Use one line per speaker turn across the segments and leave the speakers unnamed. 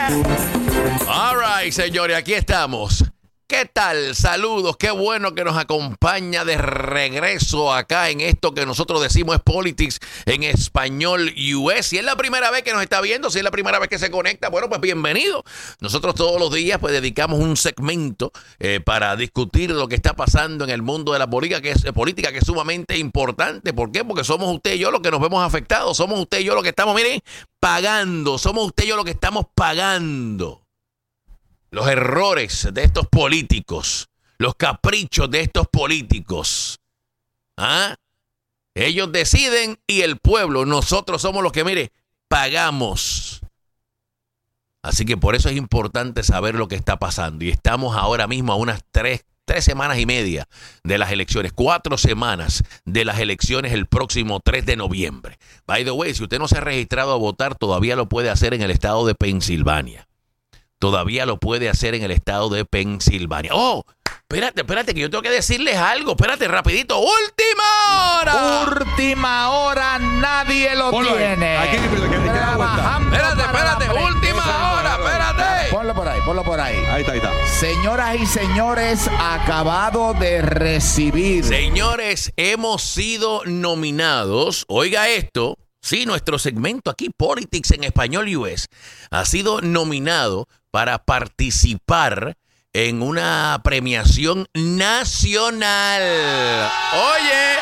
All right, señores, aquí estamos. ¿Qué tal? Saludos, qué bueno que nos acompaña de regreso acá en esto que nosotros decimos es Politics en español US. Si es la primera vez que nos está viendo, si es la primera vez que se conecta, bueno, pues bienvenido. Nosotros todos los días pues dedicamos un segmento para discutir lo que está pasando en el mundo de la política, que es sumamente importante. ¿Por qué? Porque somos usted y yo los que nos vemos afectados, somos usted y yo los que estamos, miren, pagando, somos usted y yo los que estamos pagando los errores de estos políticos, los caprichos de estos políticos. ¿Ah? Ellos deciden y el pueblo, nosotros somos los que, mire, pagamos. Así que por eso es importante saber lo que está pasando. Y estamos ahora mismo a unas tres semanas y media de las elecciones, 4 semanas de las elecciones el próximo 3 de noviembre. By the way, si usted no se ha registrado a votar, todavía lo puede hacer en el estado de Pensilvania. Todavía lo puede hacer en el estado de Pensilvania. ¡Oh! Espérate, que yo tengo que decirles algo. Espérate, rapidito. ¡Última hora!
Última hora, nadie lo tiene.
Aquí, espérate. Última hora, espérate.
Ponlo por ahí.
Ahí está.
Señoras y señores, acabado de recibir.
Señores, hemos sido nominados. Oiga esto. Sí, nuestro segmento aquí, Politics en español US, ha sido nominado para participar en una premiación nacional. Oye.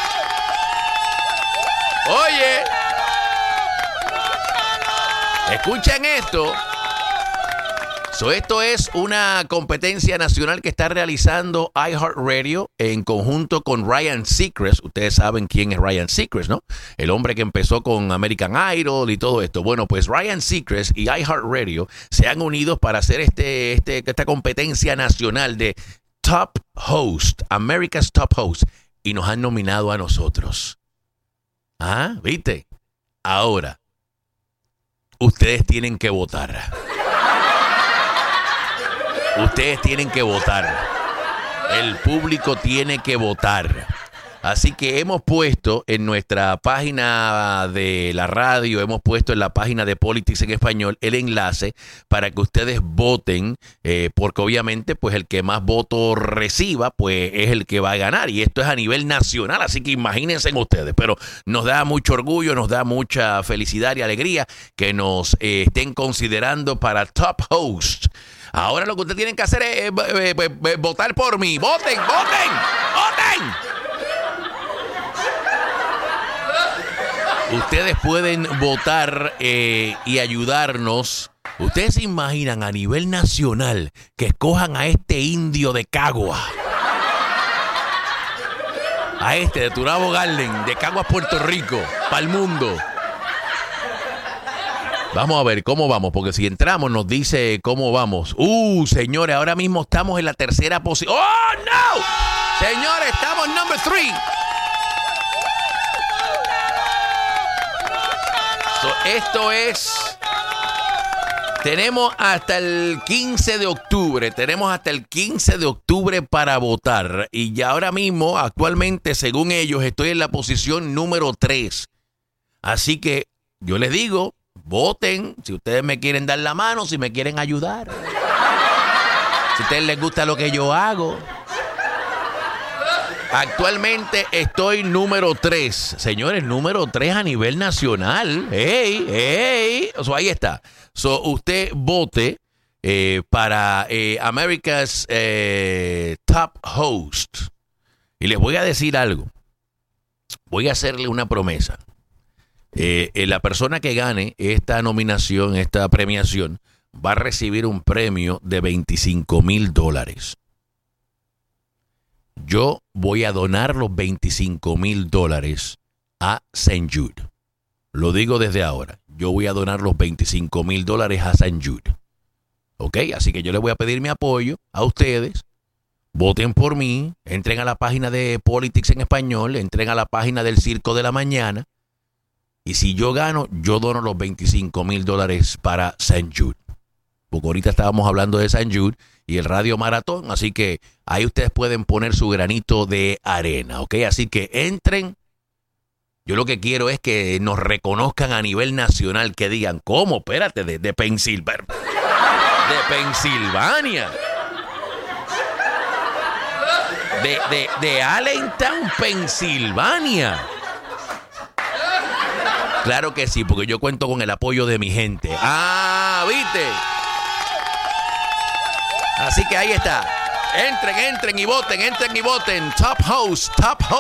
Escuchen esto. Esto es una competencia nacional que está realizando iHeartRadio en conjunto con Ryan Seacrest. Ustedes saben quién es Ryan Seacrest, ¿no? El hombre que empezó con American Idol y todo esto. Bueno, pues Ryan Seacrest y iHeartRadio se han unido para hacer esta competencia nacional de Top Host, America's Top Host, y nos han nominado a nosotros. ¿Ah? ¿Viste? Ahora, ustedes tienen que votar. Ustedes tienen que votar. El público tiene que votar. Así que hemos puesto en nuestra página de la radio, hemos puesto en la página de Politics en español el enlace para que ustedes voten, porque obviamente pues el que más votos reciba pues es el que va a ganar, y esto es a nivel nacional, así que imagínense ustedes. Pero nos da mucho orgullo, nos da mucha felicidad y alegría que nos estén considerando para Top Host. Ahora lo que ustedes tienen que hacer es votar por mí. ¡Voten! Ustedes pueden votar y ayudarnos. Ustedes se imaginan a nivel nacional que escojan a este indio de Cagua. A este de Turabo Garden, de Caguas, Puerto Rico, para el mundo. Vamos a ver cómo vamos, porque si entramos nos dice cómo vamos. Señores, ahora mismo estamos en la tercera posición. ¡Oh, no! Señores, estamos en number 3. Esto es... Tenemos hasta el 15 de octubre. Tenemos hasta el 15 de octubre para votar. Y ya ahora mismo, actualmente, según ellos, estoy en la posición número 3. Así que yo les digo... Voten, si ustedes me quieren dar la mano, si me quieren ayudar. Si a ustedes les gusta lo que yo hago. Actualmente estoy número 3. Señores, número 3 a nivel nacional. ¡Ey! Ahí está. Usted vote para America's Top Host. Y les voy a decir algo. Voy a hacerle una promesa. La persona que gane esta nominación, esta premiación, va a recibir un premio de $25,000. Yo voy a donar los $25,000 a St. Jude. Lo digo desde ahora. Yo voy a donar los $25,000 a St. Jude. ¿Ok? Así que yo les voy a pedir mi apoyo a ustedes. Voten por mí. Entren a la página de Politics en español. Entren a la página del Circo de la Mañana. Y si yo gano, yo dono los $25,000 para St. Jude. Porque ahorita estábamos hablando de St. Jude y el Radio Maratón. Así que ahí ustedes pueden poner su granito de arena. ¿Ok? Así que entren. Yo lo que quiero es que nos reconozcan a nivel nacional. Que digan, ¿cómo? Espérate, de Pensilvania. De Pensilvania. De Allentown, Pensilvania. Claro que sí, porque yo cuento con el apoyo de mi gente. Ah, ¿viste? Así que ahí está. Entren y voten. Top host.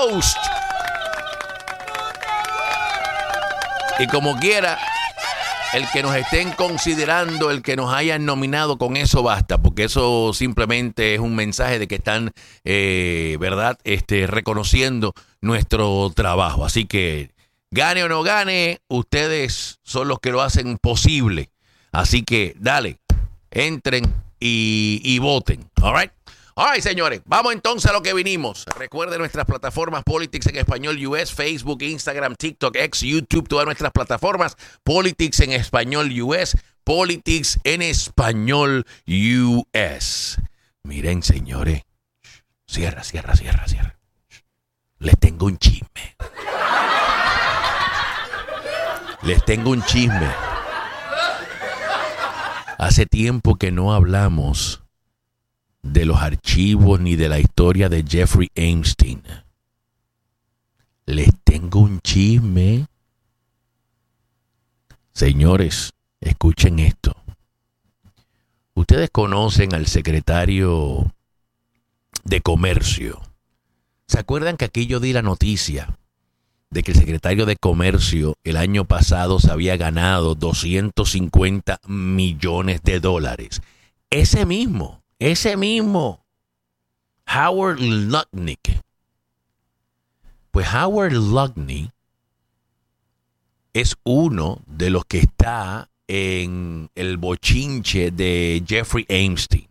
Y como quiera, el que nos estén considerando, el que nos hayan nominado, con eso basta, porque eso simplemente es un mensaje de que están, ¿verdad? Reconociendo nuestro trabajo. Así que, gane o no gane, ustedes son los que lo hacen posible. Así que, dale, entren y voten. All right. All right, señores, vamos entonces a lo que vinimos. Recuerden nuestras plataformas Politics en Español US, Facebook, Instagram, TikTok, X, YouTube, todas nuestras plataformas Politics en Español US, Politics en Español US. Miren, señores, cierra. Les tengo un chisme. Hace tiempo que no hablamos de los archivos ni de la historia de Jeffrey Epstein. Les tengo un chisme. Señores, escuchen esto. Ustedes conocen al secretario de Comercio. ¿Se acuerdan que aquí yo di la noticia de que el secretario de Comercio el año pasado se había ganado $250 millones? Ese mismo, Howard Lutnick. Pues Howard Lutnick es uno de los que está en el bochinche de Jeffrey Epstein.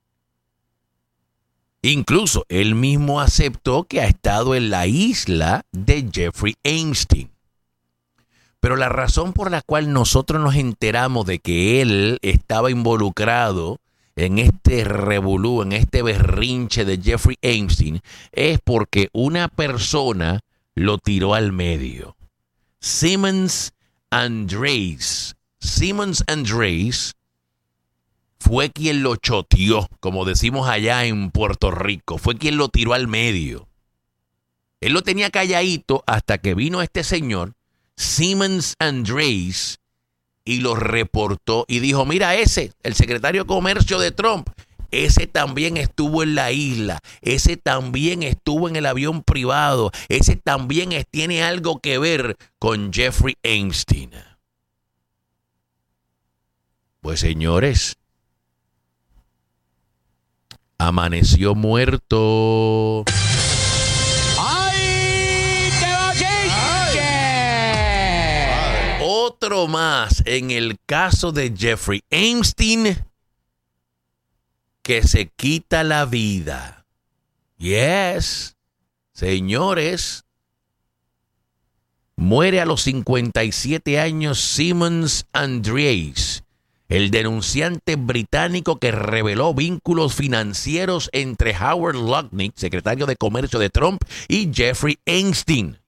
Incluso él mismo aceptó que ha estado en la isla de Jeffrey Epstein. Pero la razón por la cual nosotros nos enteramos de que él estaba involucrado en este revolú, en este berrinche de Jeffrey Epstein, es porque una persona lo tiró al medio. Simmons Andrés fue quien lo choteó, como decimos allá en Puerto Rico. Fue quien lo tiró al medio. Él lo tenía calladito hasta que vino este señor, Simmons Andrés, y lo reportó y dijo, mira ese, el secretario de Comercio de Trump, ese también estuvo en la isla, ese también estuvo en el avión privado, ese también tiene algo que ver con Jeffrey Epstein. Pues señores, amaneció muerto. Otro más en el caso de Jeffrey Epstein que se quita la vida. Yes, señores, muere a los 57 años Simmons Andrés, el denunciante británico que reveló vínculos financieros entre Howard Lutnick, secretario de Comercio de Trump, y Jeffrey Epstein.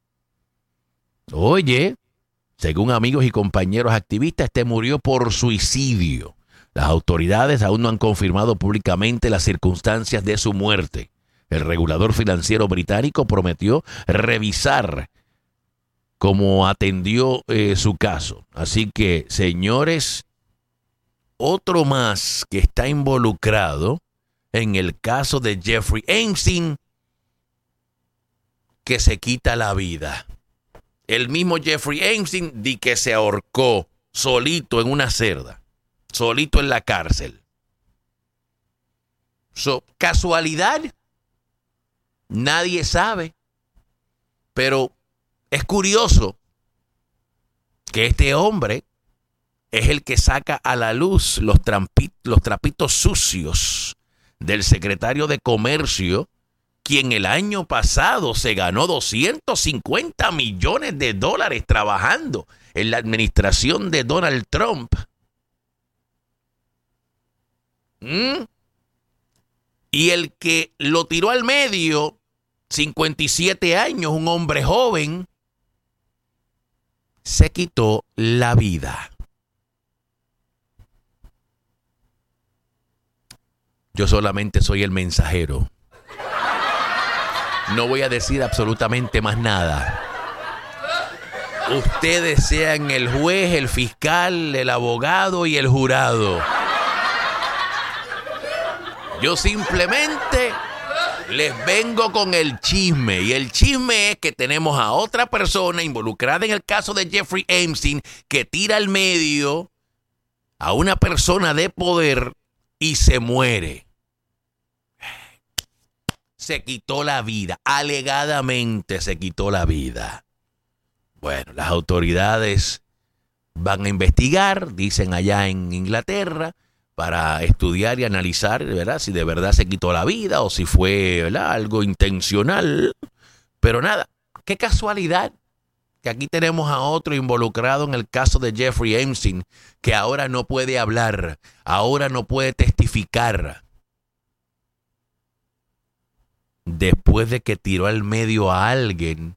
Oye, según amigos y compañeros activistas, murió por suicidio. Las autoridades aún no han confirmado públicamente las circunstancias de su muerte. El regulador financiero británico prometió revisar cómo atendió su caso. Así que, señores, otro más que está involucrado en el caso de Jeffrey Epstein que se quita la vida. El mismo Jeffrey Epstein di que se ahorcó solito en una celda, solito en la cárcel. ¿Casualidad? Nadie sabe. Pero es curioso que este hombre es el que saca a la luz los trapitos sucios del secretario de Comercio, quien el año pasado se ganó $250 millones trabajando en la administración de Donald Trump. Y el que lo tiró al medio, 57 años, un hombre joven, se quitó la vida. Yo solamente soy el mensajero. No voy a decir absolutamente más nada. Ustedes sean el juez, el fiscal, el abogado y el jurado. Yo simplemente les vengo con el chisme. Y el chisme es que tenemos a otra persona involucrada en el caso de Jeffrey Epstein que tira al medio a una persona de poder y se muere. Se quitó la vida. Alegadamente se quitó la vida. Bueno, las autoridades van a investigar, dicen allá en Inglaterra, para estudiar y analizar, ¿verdad?, si de verdad se quitó la vida o si fue, ¿verdad?, algo intencional. Pero nada, qué casualidad que aquí tenemos a otro involucrado en el caso de Jeffrey Epstein, que ahora no puede hablar, ahora no puede testificar. Después de que tiró al medio a alguien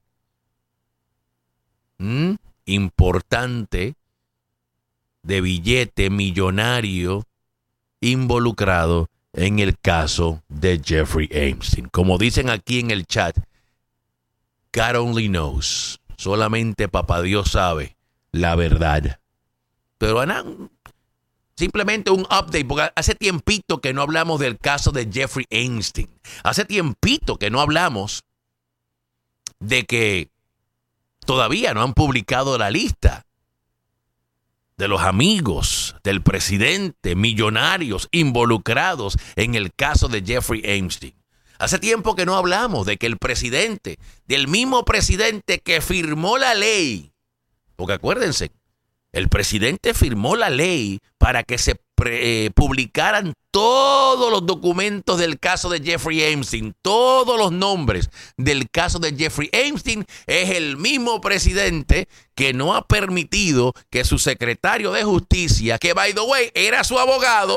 importante, de billete millonario, involucrado en el caso de Jeffrey Epstein. Como dicen aquí en el chat, God only knows. Solamente papá Dios sabe la verdad. Pero Ana, simplemente un update, porque hace tiempito que no hablamos del caso de Jeffrey Epstein. Hace tiempito que no hablamos de que todavía no han publicado la lista de los amigos del presidente, millonarios involucrados en el caso de Jeffrey Epstein. Hace tiempo que no hablamos de que el presidente, del mismo presidente que firmó la ley, porque acuérdense, el presidente firmó la ley para que se publicaran todos los documentos del caso de Jeffrey Epstein, todos los nombres del caso de Jeffrey Epstein. Es el mismo presidente que no ha permitido que su secretario de justicia, que by the way era su abogado,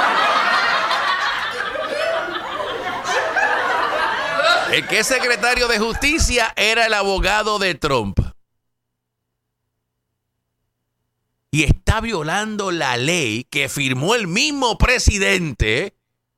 el que es secretario de justicia era el abogado de Trump. Y está violando la ley que firmó el mismo presidente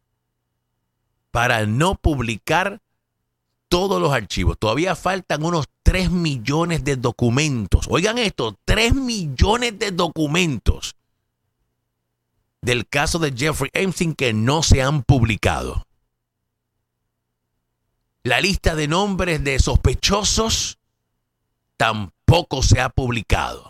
para no publicar todos los archivos. Todavía faltan unos 3 millones de documentos. Oigan esto, 3 millones de documentos del caso de Jeffrey Epstein que no se han publicado. La lista de nombres de sospechosos tampoco se ha publicado.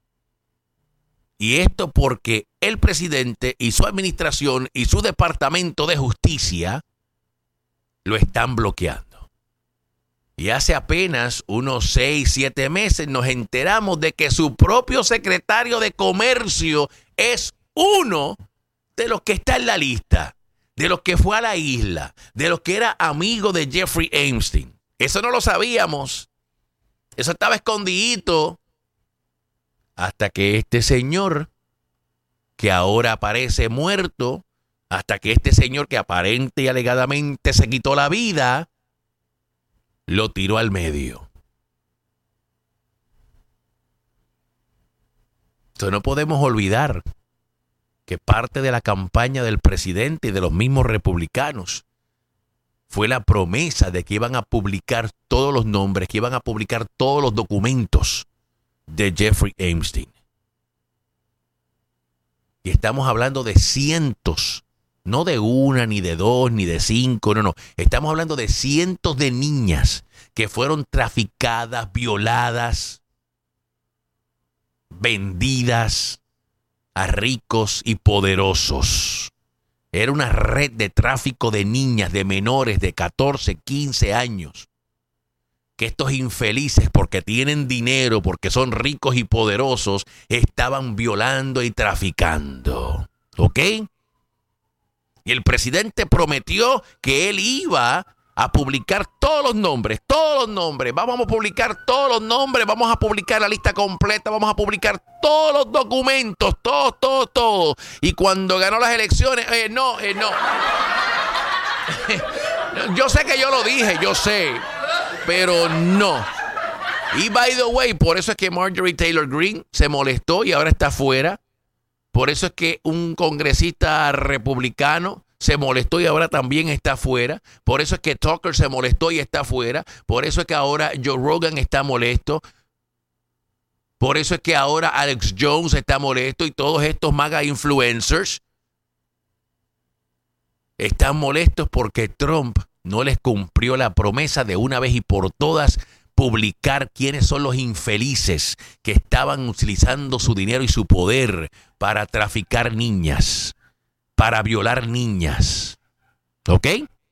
Y esto porque el presidente y su administración y su departamento de justicia lo están bloqueando. Y hace apenas unos 6, 7 meses nos enteramos de que su propio secretario de comercio es uno de los que está en la lista, de los que fue a la isla, de los que era amigo de Jeffrey Epstein. Eso no lo sabíamos. Eso estaba escondidito. Hasta que este señor, que ahora aparece muerto, hasta que este señor que aparente y alegadamente se quitó la vida, lo tiró al medio. Entonces no podemos olvidar que parte de la campaña del presidente y de los mismos republicanos fue la promesa de que iban a publicar todos los nombres, que iban a publicar todos los documentos de Jeffrey Epstein. Y estamos hablando de cientos, no de una, ni de dos, ni de 5, no. Estamos hablando de cientos de niñas que fueron traficadas, violadas, vendidas a ricos y poderosos. Era una red de tráfico de niñas, de menores de 14, 15 años. Que estos infelices, porque tienen dinero, porque son ricos y poderosos, estaban violando y traficando. ¿Ok? Y el presidente prometió que él iba a publicar todos los nombres. Vamos a publicar todos los nombres, vamos a publicar la lista completa, vamos a publicar todos los documentos, todo. Y cuando ganó las elecciones, no. Yo sé que yo lo dije, yo sé. Pero no. Y by the way, por eso es que Marjorie Taylor Greene se molestó y ahora está fuera. Por eso es que un congresista republicano se molestó y ahora también está fuera. Por eso es que Tucker se molestó y está fuera. Por eso es que ahora Joe Rogan está molesto. Por eso es que ahora Alex Jones está molesto y todos estos mega influencers están molestos porque Trump no les cumplió la promesa de una vez y por todas publicar quiénes son los infelices que estaban utilizando su dinero y su poder para traficar niñas, para violar niñas. ¿Ok?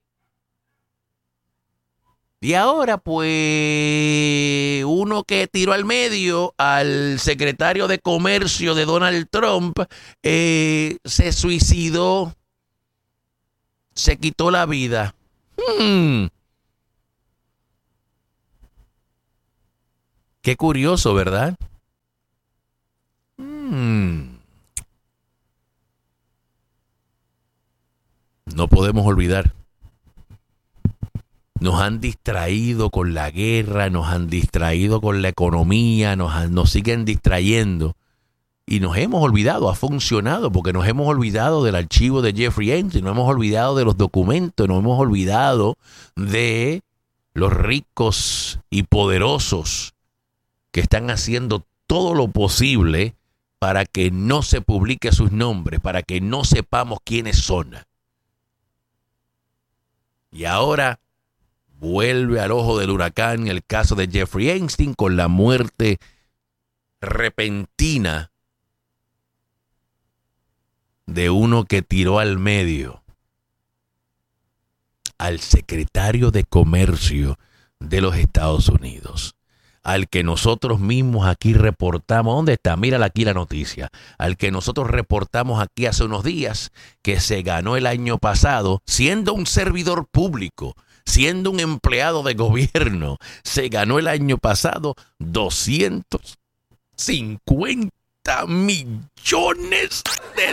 Y ahora, pues, uno que tiró al medio al secretario de Comercio de Donald Trump se suicidó, se quitó la vida. Qué curioso, ¿verdad? No podemos olvidar. Nos han distraído con la guerra, nos han distraído con la economía, nos siguen distrayendo. Y nos hemos olvidado, ha funcionado, porque nos hemos olvidado del archivo de Jeffrey Epstein, nos hemos olvidado de los documentos, nos hemos olvidado de los ricos y poderosos que están haciendo todo lo posible para que no se publique sus nombres, para que no sepamos quiénes son. Y ahora vuelve al ojo del huracán el caso de Jeffrey Epstein con la muerte repentina de uno que tiró al medio al secretario de Comercio de los Estados Unidos, al que nosotros mismos aquí reportamos. ¿Dónde está? Mírala aquí la noticia. Al que nosotros reportamos aquí hace unos días que se ganó el año pasado, siendo un servidor público, siendo un empleado de gobierno, se ganó el año pasado $250 millones.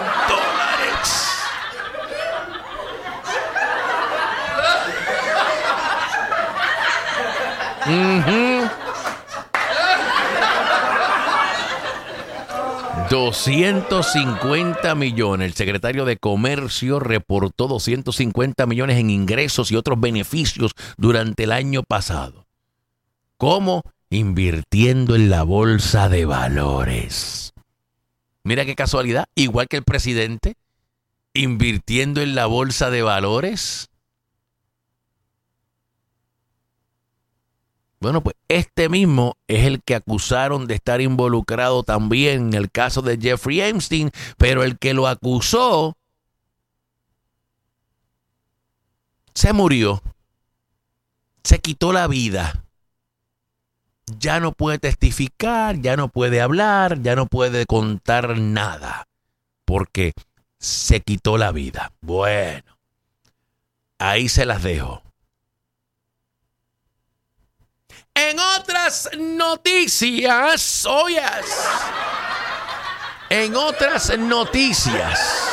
$250 millones. El secretario de Comercio reportó 250 millones en ingresos y otros beneficios durante el año pasado. ¿Cómo? Invirtiendo en la bolsa de valores. Mira qué casualidad, igual que el presidente, invirtiendo en la bolsa de valores. Bueno, pues este mismo es el que acusaron de estar involucrado también en el caso de Jeffrey Epstein, pero el que lo acusó se murió, se quitó la vida. Ya no puede testificar, ya no puede hablar, ya no puede contar nada, porque se quitó la vida. Bueno, ahí se las dejo. En otras noticias, en otras noticias,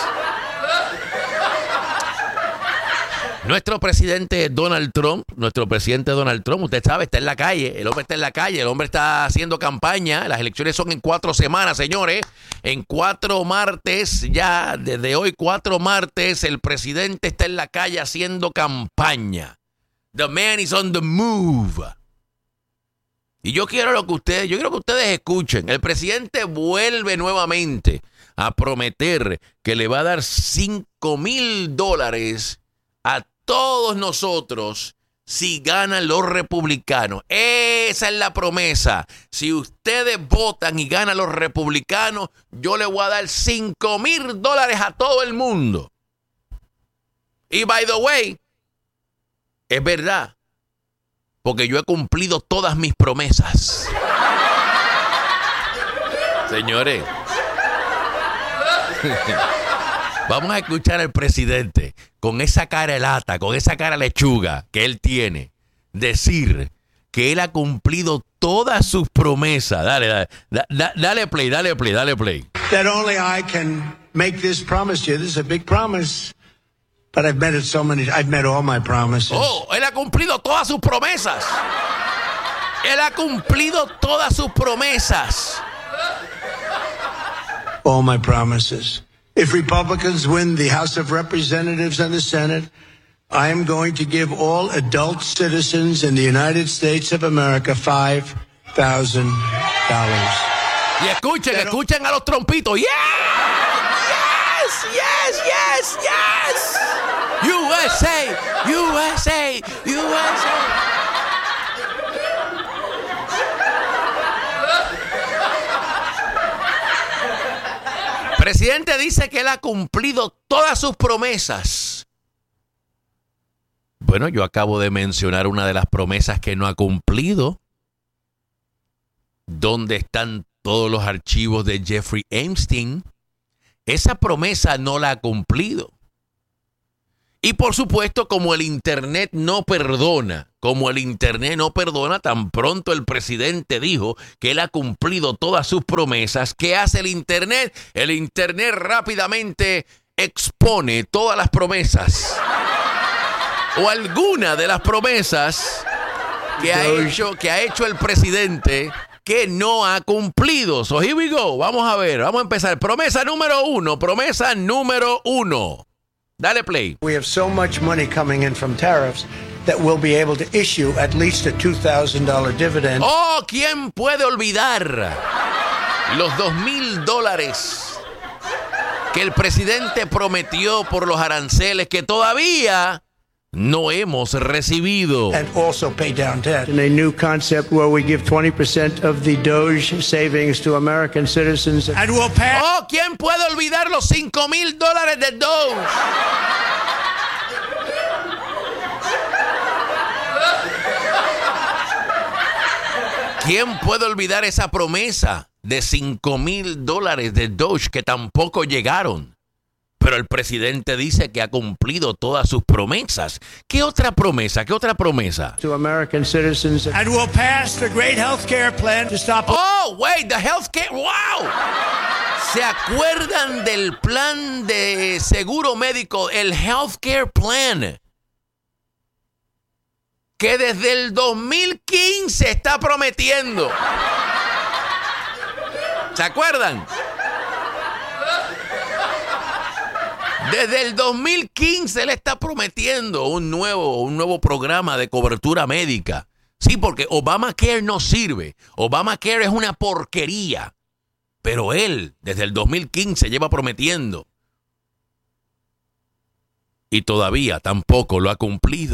nuestro presidente Donald Trump, usted sabe, está en la calle, el hombre está en la calle, el hombre está haciendo campaña. Las elecciones son en 4 semanas, señores, en 4 martes, ya desde hoy 4 martes, el presidente está en la calle haciendo campaña. The man is on the move. Y yo quiero que ustedes escuchen. El presidente vuelve nuevamente a prometer que le va a dar $5,000 a todos nosotros si ganan los republicanos. Esa es la promesa. Si ustedes votan y ganan los republicanos, yo le voy a dar $5,000 a todo el mundo. Y by the way, es verdad, porque yo he cumplido todas mis promesas. Señores, vamos a escuchar al presidente con esa cara de lata, con esa cara de lechuga que él tiene, decir que él ha cumplido todas sus promesas. Dale play.
That only I can make this promise to you. This is a big promise. But I've met all my promises.
Oh, él ha cumplido todas sus promesas. Él ha cumplido todas sus promesas.
All my promises. If Republicans win the House of Representatives and the Senate, I am going to give all adult citizens in the United States of America $5,000.
Y escuchen a los trompitos. ¡Yeah! ¡Yes! ¡Yes! ¡Yes! ¡Yes! USA, USA, USA. El presidente dice que él ha cumplido todas sus promesas. Bueno, yo acabo de mencionar una de las promesas que no ha cumplido. ¿Dónde están todos los archivos de Jeffrey Epstein? Esa promesa no la ha cumplido. Y por supuesto, como el Internet no perdona, tan pronto el presidente dijo que él ha cumplido todas sus promesas, ¿qué hace el Internet? El Internet rápidamente expone todas las promesas o alguna de las promesas que ha hecho el presidente que no ha cumplido. So here we go. Vamos a ver, vamos a empezar. Promesa número uno. Dale play.
We have so much money coming in from tariffs that we'll be able to issue at least a $2,000 dividend.
Oh, ¿quién puede olvidar los $2,000 que el presidente prometió por los aranceles que todavía no hemos recibido?
And also pay down debt. In a new concept where we give 20% of the Doge savings to American citizens. And we'll pass.
Oh, ¿quién puede olvidar los $5,000 de Doge? ¿Quién puede olvidar esa promesa de $5,000 de Doge que tampoco llegaron? Pero el presidente dice que ha cumplido todas sus promesas. ¿Qué otra promesa?
To American citizens. And we'll pass the great health care plan to stop.
Oh, wait, the health care. Wow. ¿Se acuerdan del plan de seguro médico, el health care plan? Que desde el 2015 está prometiendo. ¿Se acuerdan? Desde el 2015 él está prometiendo un nuevo programa de cobertura médica. Sí, porque Obamacare no sirve. Obamacare es una porquería. Pero él, desde el 2015, lleva prometiendo. Y todavía tampoco lo ha cumplido.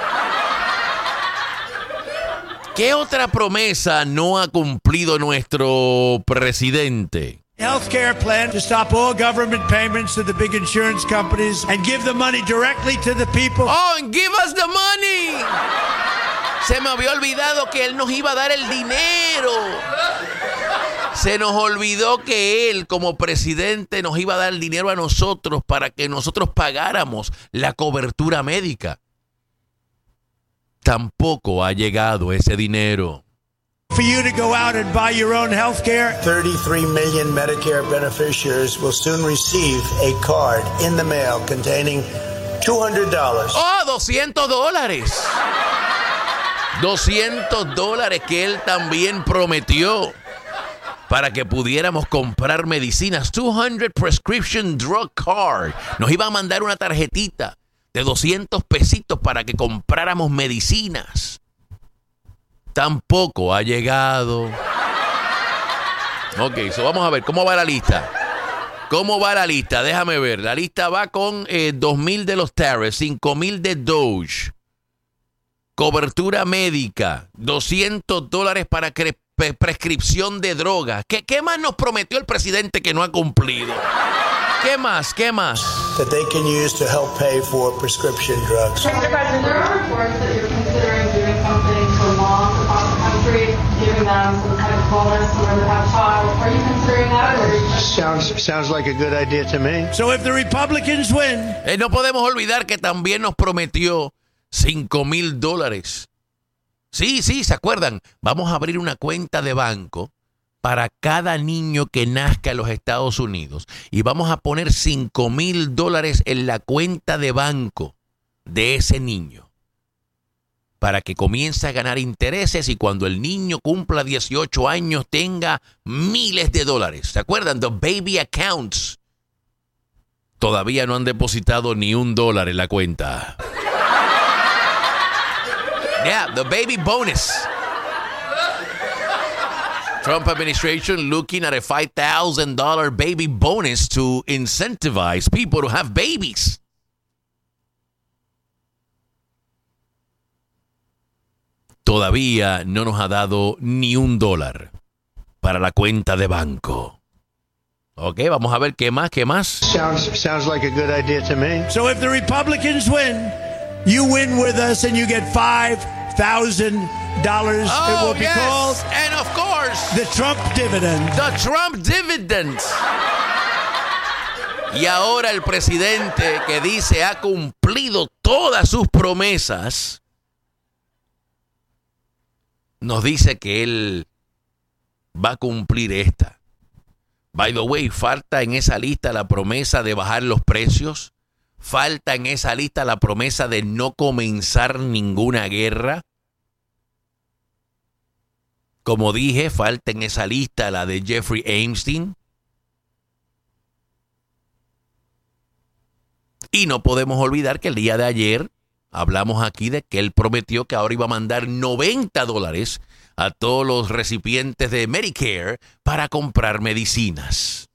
¿Qué otra promesa no ha cumplido nuestro presidente?
Healthcare plan to stop all government payments to the big insurance companies and give the money directly to the people.
Oh, and give us the money. Se me había olvidado que él nos iba a dar el dinero. Se nos olvidó que él, como presidente, nos iba a dar el dinero a nosotros para que nosotros pagáramos la cobertura médica. Tampoco ha llegado ese dinero.
For you to go out and buy your own health care. 33 million Medicare beneficiaries will soon receive a card in the mail containing $200.
¡Oh, $200! $200 que él también prometió para que pudiéramos comprar medicinas. 200 prescription drug card. Nos iba a mandar una tarjetita de 200 pesitos para que compráramos medicinas. Tampoco ha llegado. Ok, so vamos a ver, ¿cómo va la lista? Déjame ver. La lista va con 2,000 de los tariffs, 5,000 de Doge. Cobertura médica, $200 para prescripción de drogas. ¿Qué más nos prometió el presidente que no ha cumplido? ¿Qué más?
That they can use to help pay for prescription drugs.
Mr. President, there are reports that you're considering doing something for moms across the country, giving them some kind of bonus when they have a child. Are you considering that, or are you just...
Sounds like a good idea to me. So if the Republicans win...
No podemos olvidar que también nos prometió $5,000. Sí, ¿se acuerdan? Vamos a abrir una cuenta de banco para cada niño que nazca en los Estados Unidos. Y vamos a poner $5,000 en la cuenta de banco de ese niño, para que comience a ganar intereses y cuando el niño cumpla 18 años tenga miles de dólares. ¿Se acuerdan? The baby accounts. todavía no han depositado ni $1 en la cuenta. Yeah, the baby bonus. Trump administration looking at a $5,000 baby bonus to incentivize people to have babies. Todavía no nos ha dado ni $1 para la cuenta de banco. Ok, vamos a ver qué más.
Sounds like a good idea to me. So if the Republicans win, you win with us and you get $5,000. It will be called,
and of course,
the Trump dividend.
The Trump dividend. Y ahora el presidente, que dice ha cumplido todas sus promesas, nos dice que él va a cumplir esta. By the way, falta en esa lista la promesa de bajar los precios. Falta en esa lista la promesa de no comenzar ninguna guerra. Como dije, falta en esa lista la de Jeffrey Epstein. Y no podemos olvidar que el día de ayer hablamos aquí de que él prometió que ahora iba a mandar $90 a todos los recipientes de Medicare para comprar medicinas.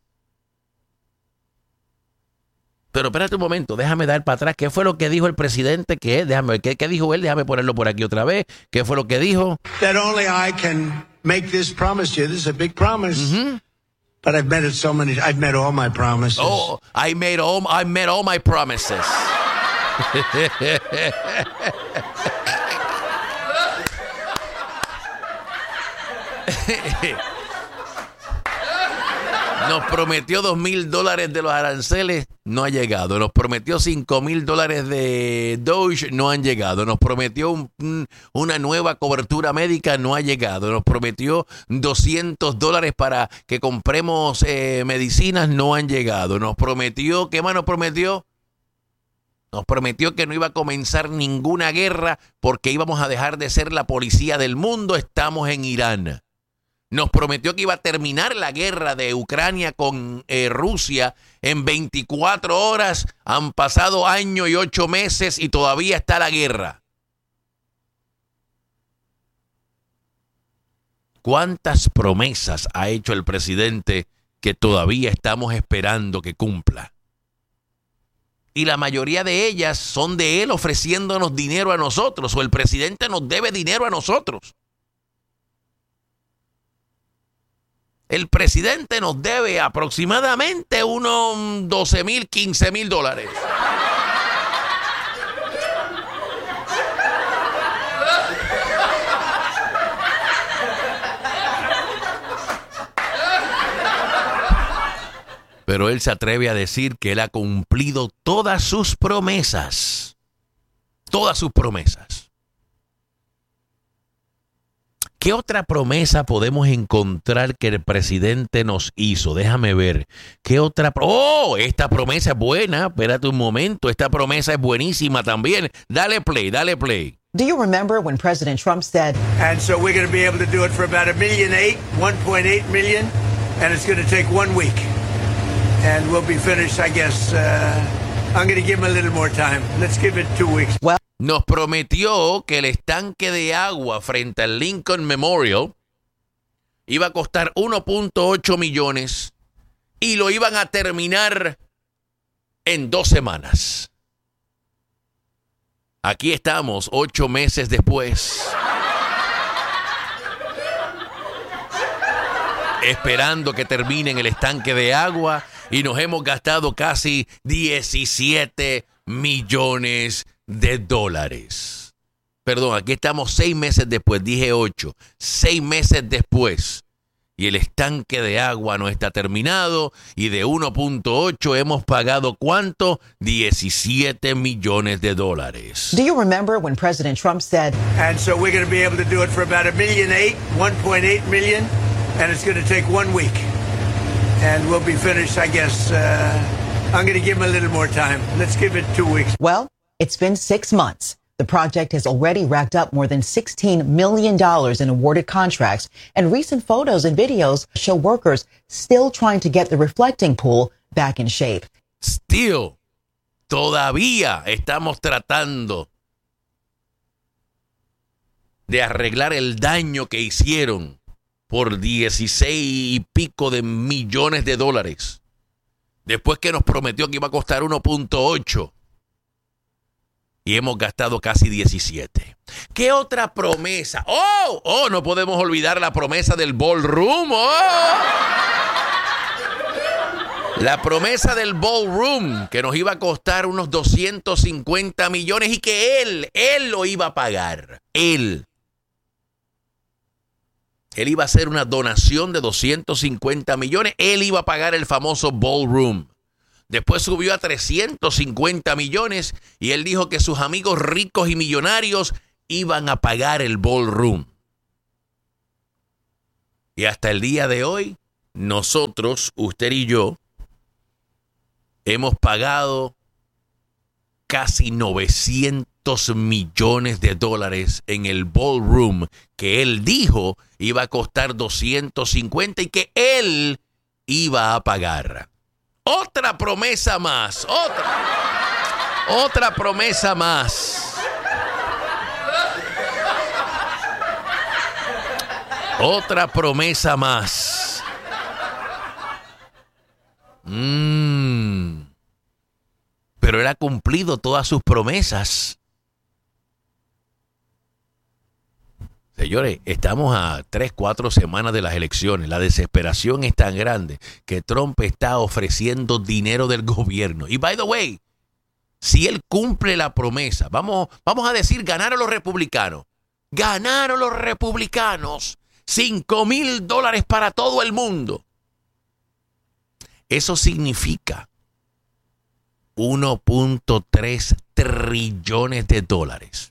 Pero espérate un momento, déjame dar para atrás. ¿Qué fue lo que dijo el presidente? ¿Qué dijo él? Déjame ponerlo por aquí otra vez. ¿Qué fue lo que dijo?
That only I can make this promise to you. This is a big promise. Mm-hmm. But I've met it so many. I've met all my promises.
Oh, I met all my promises. Nos prometió $2,000 de los aranceles, no ha llegado. Nos prometió $5,000 de Doge, no han llegado. Nos prometió una nueva cobertura médica, no ha llegado. Nos prometió $200 para que compremos medicinas, no han llegado. Nos prometió, ¿qué más nos prometió? Nos prometió que no iba a comenzar ninguna guerra porque íbamos a dejar de ser la policía del mundo. Estamos en Irán. Nos prometió que iba a terminar la guerra de Ucrania con Rusia en 24 horas. Han pasado año y 8 meses y todavía está la guerra. ¿Cuántas promesas ha hecho el presidente que todavía estamos esperando que cumpla? Y la mayoría de ellas son de él ofreciéndonos dinero a nosotros, o el presidente nos debe dinero a nosotros. El presidente nos debe aproximadamente unos $12,000, $15,000. Pero él se atreve a decir que él ha cumplido todas sus promesas. Todas sus promesas. ¿Qué otra promesa podemos encontrar que el presidente nos hizo? Déjame ver. ¿Qué otra? ¡Oh! Esta promesa es buena. Espérate un momento. Esta promesa es buenísima también. Dale play, dale play.
Do you remember when President Trump said,
and so we're going to be able to do it for about 1.8 million, and it's going to take 1 week. And we'll be finished, I guess. I'm going to give him a little more time. Let's give it 2 weeks.
Well,
nos prometió que el estanque de agua frente al Lincoln Memorial iba a costar 1.8 millones y lo iban a terminar en 2 semanas. Aquí estamos 8 meses después, esperando que terminen el estanque de agua, y nos hemos gastado casi 17 millones de dólares. Perdón, aquí estamos 6 meses después, dije 8, 6 meses después, y el estanque de agua no está terminado, y de 1.8 hemos pagado ¿cuánto? 17 millones de dólares.
Do you remember when President Trump said,
and so we're going to be able to do it for about 1.8 million, and it's going to take 1 week. And we'll be finished, I guess. I'm going to give him a little more time. Let's give it 2 weeks.
Well, it's been 6 months. The project has already racked up more than $16 million in awarded contracts, and recent photos and videos show workers still trying to get the reflecting pool back in shape.
Still, todavía estamos tratando de arreglar el daño que hicieron por 16 y pico de millones de dólares. Después que nos prometió que iba a costar 1.8. Y hemos gastado casi 17. ¿Qué otra promesa? No podemos olvidar la promesa del ballroom. La promesa del ballroom, que nos iba a costar unos 250 millones y que él lo iba a pagar. Él iba a hacer una donación de 250 millones. Él iba a pagar el famoso ballroom. Después subió a 350 millones y él dijo que sus amigos ricos y millonarios iban a pagar el ballroom. Y hasta el día de hoy, nosotros, usted y yo, hemos pagado casi 900 millones de dólares en el ballroom que él dijo iba a costar 250 y que él iba a pagar. Otra promesa más, otra promesa más. Otra promesa más. Pero él ha cumplido todas sus promesas. Señores, estamos a 3-4 semanas de las elecciones. La desesperación es tan grande que Trump está ofreciendo dinero del gobierno. Y by the way, si él cumple la promesa, vamos a decir, ganaron los republicanos. Ganaron los republicanos $5,000 para todo el mundo. Eso significa 1.3 trillones de dólares.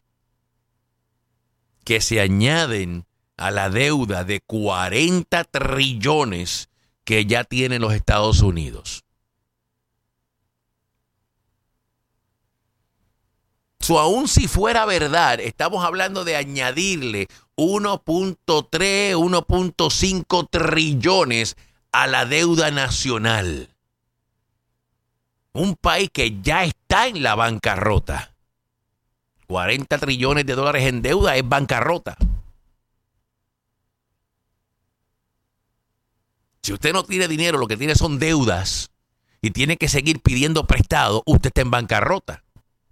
Que se añaden a la deuda de 40 trillones que ya tienen los Estados Unidos. Aún si fuera verdad, estamos hablando de añadirle 1.3, 1.5 trillones a la deuda nacional. Un país que ya está en la bancarrota. 40 trillones de dólares en deuda es bancarrota. Si usted no tiene dinero, lo que tiene son deudas y tiene que seguir pidiendo prestado, usted está en bancarrota.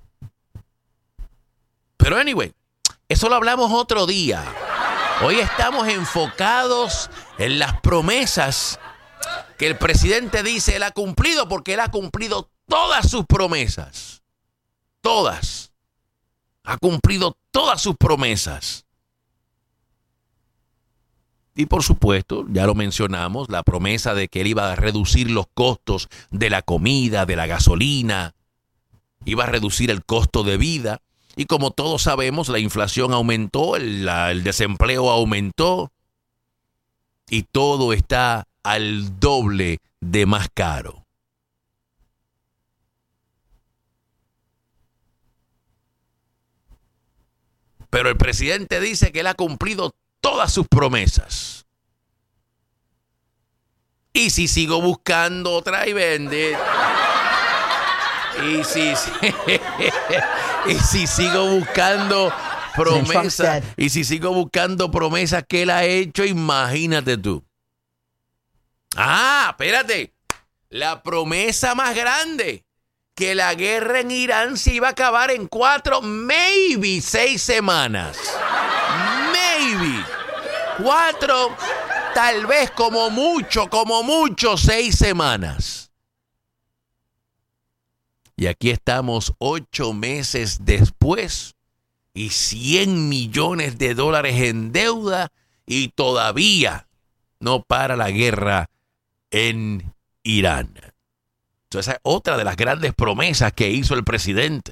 Pero anyway, eso lo hablamos otro día. Hoy estamos enfocados en las promesas que el presidente dice él ha cumplido, porque él ha cumplido todas sus promesas. Todas. Ha cumplido todas sus promesas. Y por supuesto, ya lo mencionamos, la promesa de que él iba a reducir los costos de la comida, de la gasolina, iba a reducir el costo de vida. Y como todos sabemos, la inflación aumentó, el desempleo aumentó y todo está al doble de más caro. Pero el presidente dice que él ha cumplido todas sus promesas. Y si sigo buscando otra y vende. Y si sigo buscando promesas. Y si sigo buscando promesas que él ha hecho, imagínate tú. Espérate. La promesa más grande. Que la guerra en Irán se iba a acabar en 4, maybe 6 semanas. Maybe. 4, tal vez como mucho 6 semanas. Y aquí estamos 8 meses después y 100 millones de dólares en deuda y todavía no para la guerra en Irán. Entonces, esa es otra de las grandes promesas que hizo el presidente.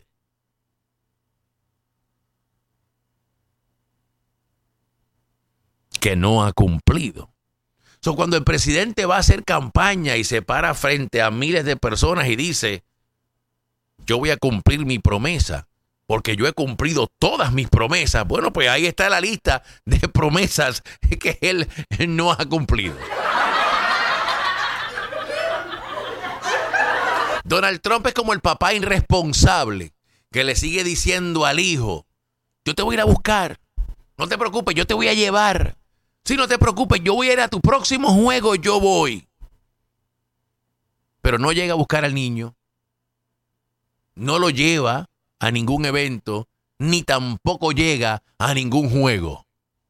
Que no ha cumplido. Cuando el presidente va a hacer campaña y se para frente a miles de personas y dice, yo voy a cumplir mi promesa, porque yo he cumplido todas mis promesas. Bueno, pues ahí está la lista de promesas que él no ha cumplido. Donald Trump es como el papá irresponsable que le sigue diciendo al hijo, yo te voy a ir a buscar, no te preocupes, yo te voy a llevar. Sí, no te preocupes, yo voy a ir a tu próximo juego, yo voy. Pero no llega a buscar al niño, no lo lleva a ningún evento, ni tampoco llega a ningún juego.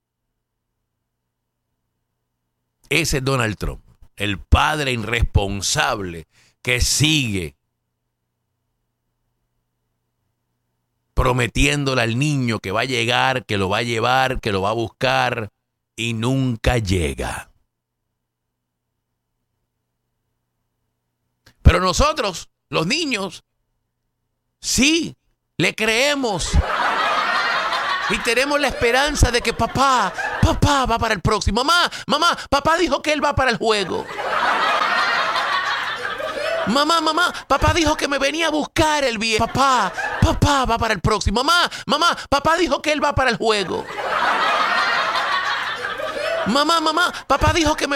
Ese es Donald Trump, el padre irresponsable que sigue prometiéndole al niño que va a llegar, que lo va a llevar, que lo va a buscar y nunca llega. Pero nosotros, los niños, sí, le creemos y tenemos la esperanza de que papá va para el próximo. Mamá, papá dijo que él va para el juego. Mamá, papá dijo que me venía a buscar el viejo. Papá va para el próximo. Mamá, papá dijo que él va para el juego. Mamá, papá dijo que me